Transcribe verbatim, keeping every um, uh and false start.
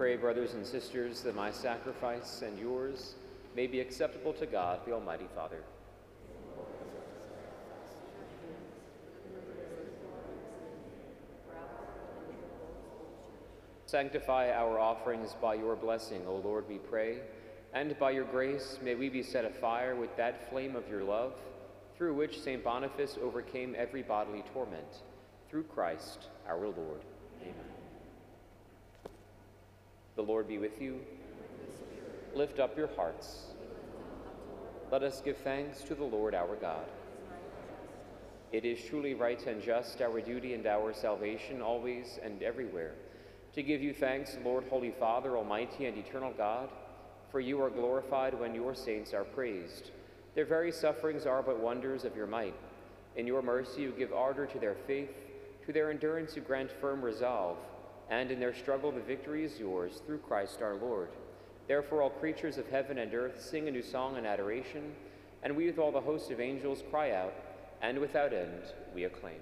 Pray, brothers and sisters, that my sacrifice and yours may be acceptable to God, the Almighty Father. Sanctify our offerings by your blessing, O Lord, we pray, and by your grace may we be set afire with that flame of your love, through which Saint Boniface overcame every bodily torment. Through Christ our Lord. Amen. The Lord be with you. Lift up your hearts. Let us give thanks to the Lord our God. It is truly right and just, our duty and our salvation, always and everywhere, to give you thanks, Lord, Holy Father, Almighty and eternal God, for you are glorified when your saints are praised. Their very sufferings are but wonders of your might. In your mercy you give ardor to their faith, to their endurance you grant firm resolve, and in their struggle the victory is yours, through Christ our Lord. Therefore all creatures of heaven and earth sing a new song and adoration, and we with all the host of angels cry out, and without end we acclaim.